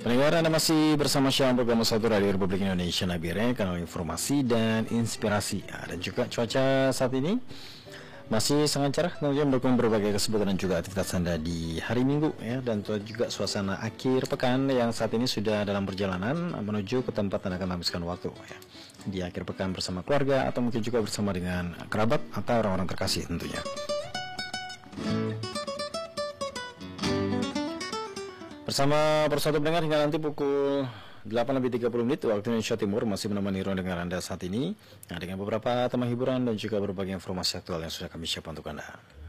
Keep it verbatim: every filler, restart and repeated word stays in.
Pendengar, Anda masih bersama Syam program satu Radio Republik Indonesia Nabire, kanal informasi dan inspirasi. Ya, dan juga cuaca saat ini masih sangat cerah, tentunya mendukung berbagai kesibukan dan juga aktivitas Anda di hari Minggu ya, dan juga suasana akhir pekan yang saat ini sudah dalam perjalanan menuju ke tempat Anda akan menghabiskan waktu ya, di akhir pekan bersama keluarga atau mungkin juga bersama dengan kerabat atau orang-orang terkasih tentunya. Bersama Persatu Pendengar hingga nanti pukul delapan lebih tiga puluh menit waktu Indonesia Timur, masih menemani ruang dengar Anda saat ini, nah, dengan beberapa tema hiburan dan juga berbagai informasi aktual yang sudah kami siapkan untuk Anda.